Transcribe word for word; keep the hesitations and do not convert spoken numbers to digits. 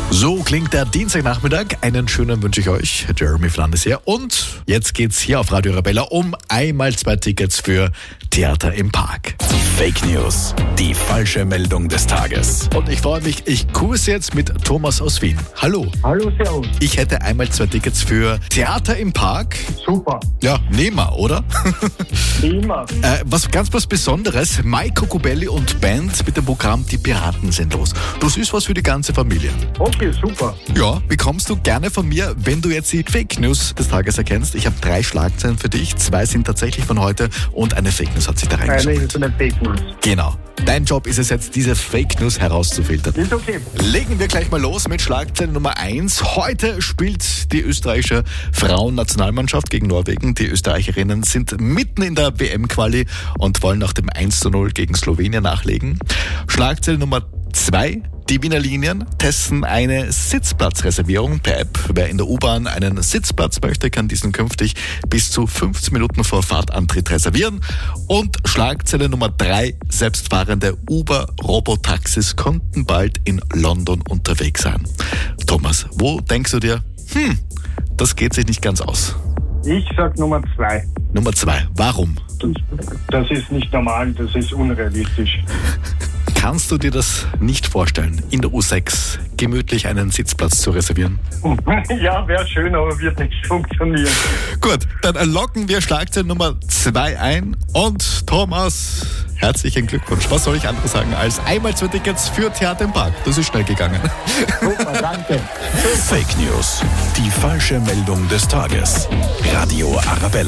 So klingt der Dienstagnachmittag. Einen schönen wünsche ich euch. Jeremy Fernandes hier. Und jetzt geht's hier auf Radio Arabella um einmal zwei Tickets für Theater im Park. Fake News. Die falsche Meldung des Tages. Und ich freue mich, ich kurse jetzt mit Thomas aus Wien. Hallo. Hallo, servus. Ich hätte einmal zwei Tickets für Theater im Park. Super. Ja, nehmen wir, oder? Immer. äh, was ganz was Besonderes. Maiko Kubelli und Band mit dem Programm Die Piraten sind los. Das ist was für die ganze Familie. Okay, super. Ja, bekommst du gerne von mir, wenn du jetzt die Fake News des Tages erkennst. Ich habe drei Schlagzeilen für dich. Zwei sind tatsächlich von heute und eine Fake News hat sich da Eine reingeschrieben. ist eine Fake News. Genau. Dein Job ist es jetzt, diese Fake News herauszufiltern. Ist okay. Legen wir gleich mal los mit Schlagzeile Nummer eins. Heute spielt die österreichische Frauennationalmannschaft gegen Norwegen. Die Österreicherinnen sind mitten in der W M-Quali und wollen nach dem eins zu null gegen Slowenien nachlegen. Schlagzeile Nummer zwei. Die Wiener Linien testen eine Sitzplatzreservierung per App. Wer in der U-Bahn einen Sitzplatz möchte, kann diesen künftig bis zu fünfzehn Minuten vor Fahrtantritt reservieren. Und Schlagzeile Nummer drei. Selbstfahrende Uber-Robotaxis konnten bald in London unterwegs sein. Thomas, wo denkst du dir, hm, das geht sich nicht ganz aus? Ich sag Nummer zwei. Nummer zwei. Warum? Das, das ist nicht normal, das ist unrealistisch. Kannst du dir das nicht vorstellen, in der U sechs gemütlich einen Sitzplatz zu reservieren? Ja, wäre schön, aber wird nicht funktionieren. Gut, dann locken wir Schlagzeile Nummer zwei ein. Und Thomas, herzlichen Glückwunsch. Was soll ich anderes sagen als einmal zwei Tickets für Theater im Park? Das ist schnell gegangen. Super, danke. Fake News. Die falsche Meldung des Tages. Radio Arabella.